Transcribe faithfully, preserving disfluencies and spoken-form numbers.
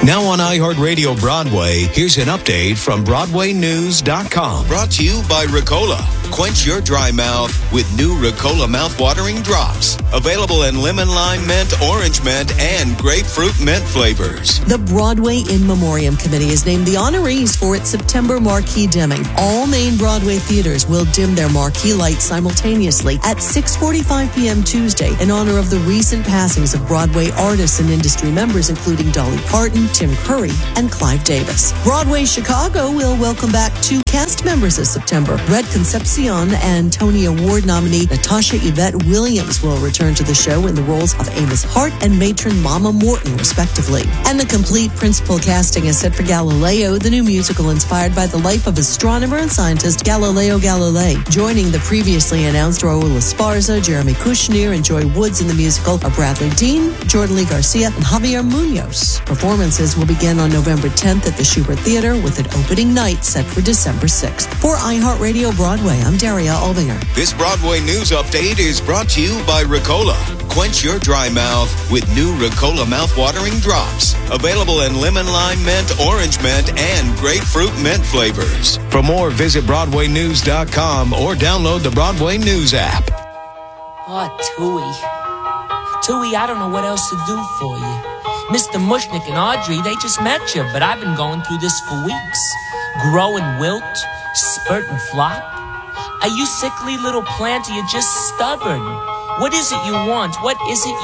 Now on iHeartRadio Broadway, here's an update from Broadway News dot com. Brought to you by Ricola. Quench your dry mouth with new Ricola mouthwatering drops. Available in lemon, lime, mint, orange mint, and grapefruit mint flavors. The Broadway In Memoriam Committee has named the honorees for its September marquee dimming. All main Broadway theaters will dim their marquee lights simultaneously at six forty-five p.m. Tuesday in honor of the recent passings of Broadway artists and industry members, including Dolly Parton, Tim Curry, and Clive Davis. Broadway Chicago will welcome back two cast members this September. Red Concepcion and Tony Award nominee Natasha Yvette Williams will return to the show in the roles of Amos Hart and matron Mama Morton, respectively. And the complete principal casting is set for Galileo, the new musical inspired by the life of astronomer and scientist Galileo Galilei. Joining the previously announced Raul Esparza, Jeremy Kushner, and Joy Woods in the musical are Bradley Dean, Jordan Lee Garcia, and Javier Munoz. Performances will begin on November tenth at the Schubert Theater with an opening night set for December sixth. For iHeartRadio Broadway, I'm Daria Aldinger. This Broadway News Update is brought to you by Ricola. Quench your dry mouth with new Ricola mouthwatering drops. Available in lemon, lime, mint, orange mint, and grapefruit mint flavors. For more, visit Broadway News dot com or download the Broadway News app. Oh, Tui. Tui, I don't know what else to do for you. Mister Mushnick and Audrey, they just met you, but I've been going through this for weeks. Grow and wilt, spurt and flop. Are you sickly little plant or you just stubborn? What is it you want? What is it